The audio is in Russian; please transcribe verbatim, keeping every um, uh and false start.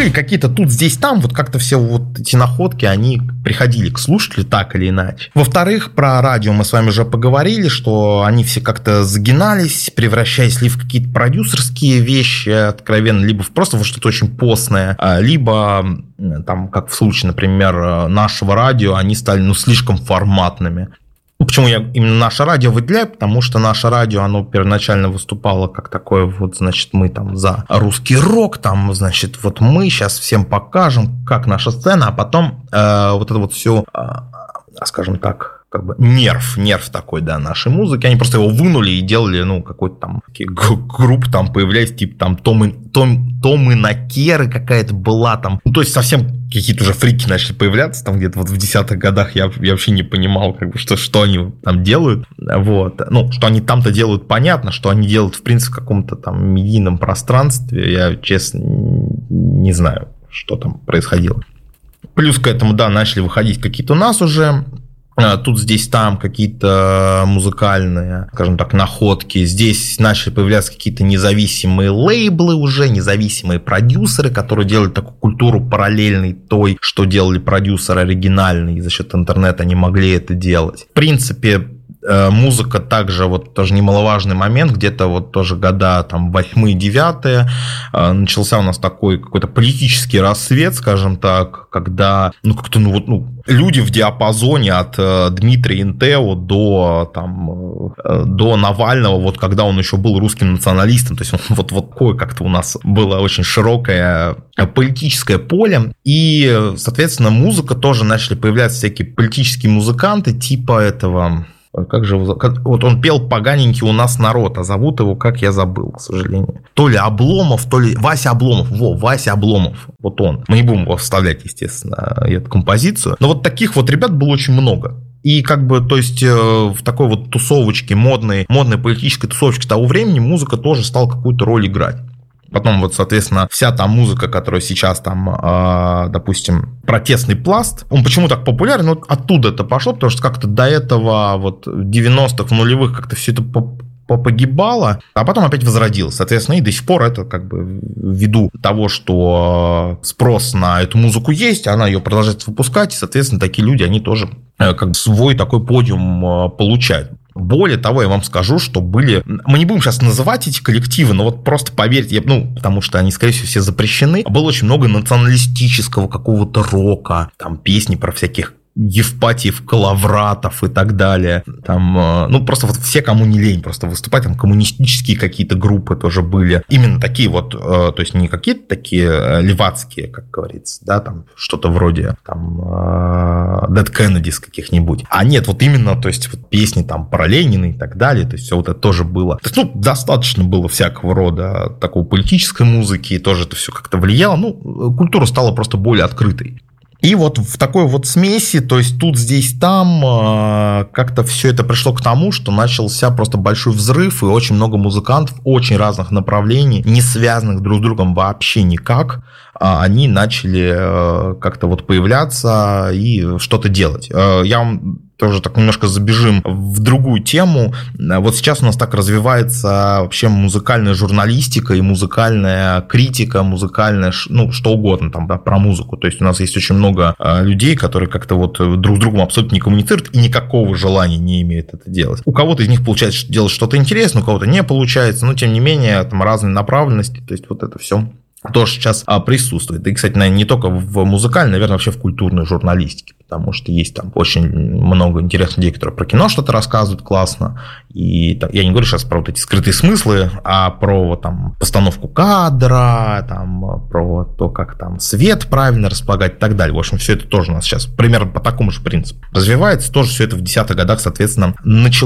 были какие-то тут, здесь, там, вот как-то все вот эти находки, они приходили к слушателю так или иначе. Во-вторых, про радио мы с вами уже поговорили, что они все как-то загинались, превращаясь либо в какие-то продюсерские вещи откровенно, либо просто во что-то очень постное, либо, там, как в случае, например, нашего радио, они стали, ну, слишком форматными. Почему я именно наше радио выделяю? Потому что наше радио, оно первоначально выступало как такое, вот, значит, мы там за русский рок, там, значит, вот мы сейчас всем покажем, как наша сцена, а потом э, вот это вот все, э, скажем так, как бы нерв, нерв такой, да, нашей музыки, они просто его вынули и делали, ну, какой-то там группы там появлялись, типа там Том и, Том, Том и Накеры какая-то была там, ну, то есть совсем какие-то уже фрики начали появляться, там где-то вот в десятых годах я, я вообще не понимал, как бы, что, что они там делают, вот, ну, что они там-то делают, понятно, что они делают, в принципе, в каком-то там медийном пространстве, я, честно, не знаю, что там происходило. Плюс к этому, да, начали выходить какие-то у нас уже тут, здесь, там какие-то музыкальные, скажем так, находки. Здесь начали появляться какие-то независимые лейблы уже, независимые продюсеры, которые делают такую культуру параллельной той, что делали продюсеры оригинальные, и за счет интернета они могли это делать. В принципе, музыка также, вот тоже немаловажный момент, где-то вот тоже года там восьмые, девятые, начался у нас такой какой-то политический рассвет, скажем так, когда, ну, как-то, ну, вот, ну, люди в диапазоне от Дмитрия Интео до, там, до Навального, вот когда он еще был русским националистом, то есть вот, вот такое как-то у нас было очень широкое политическое поле, и, соответственно, музыка тоже начали появляться всякие политические музыканты типа этого... Как же его, как, вот он пел «Поганенький у нас народ», а зовут его, как я забыл, к сожалению. То ли Обломов, то ли Вася Обломов. Во, Вася Обломов. Вот он. Мы не будем его вставлять, естественно, эту композицию. Но вот таких вот ребят было очень много. И как бы, то есть, в такой вот тусовочке, модной, модной политической тусовочке того времени музыка тоже стала какую-то роль играть. Потом вот, соответственно, вся та музыка, которая сейчас там, э, допустим, протестный пласт, он почему так популярен? Ну, оттуда это пошло, потому что как-то до этого вот в девяностых, в нулевых как-то все это погибало, а потом опять возродилось. Соответственно, и до сих пор это как бы ввиду того, что спрос на эту музыку есть, она ее продолжает выпускать, и, соответственно, такие люди, они тоже как бы свой такой подиум получают. Более того, я вам скажу, что были... Мы не будем сейчас называть эти коллективы, но вот просто поверьте, ну, потому что они, скорее всего, все запрещены. Было очень много националистического какого-то рока, там песни про всяких Евпатиев, Калавратов и так далее. Там, ну, просто вот все, кому не лень, просто выступать, там коммунистические какие-то группы тоже были. Именно такие вот, то есть не какие-то такие левацкие, как говорится, да, там что-то вроде там Dead Kennedys каких-нибудь. А нет, вот именно, то есть вот песни там про Ленина и так далее, то есть все вот это тоже было. То есть, ну, достаточно было всякого рода такой политической музыки, и тоже это все как-то влияло. Ну, культура стала просто более открытой. И вот в такой вот смеси, то есть тут, здесь, там, как-то все это пришло к тому, что начался просто большой взрыв, и очень много музыкантов очень разных направлений, не связанных друг с другом вообще никак, они начали как-то вот появляться и что-то делать. Я вам тоже так немножко забежим в другую тему. Вот сейчас у нас так развивается вообще музыкальная журналистика и музыкальная критика, музыкальная, ну, что угодно там, да, про музыку. То есть у нас есть очень много людей, которые как-то вот друг с другом абсолютно не коммуницируют и никакого желания не имеют это делать. У кого-то из них получается делать что-то интересное, у кого-то не получается, но тем не менее там разные направленности, то есть вот это все тоже сейчас присутствует. И, кстати, наверное, не только в музыкальной, наверное, вообще в культурной журналистике, потому что есть там очень много интересных людей, которые про кино что-то рассказывают классно. И там, я не говорю сейчас про вот эти скрытые смыслы, а про там постановку кадра, там, про то, как там свет правильно располагать и так далее. В общем, все это тоже у нас сейчас примерно по такому же принципу развивается. Тоже все это в десятых годах, соответственно, началось.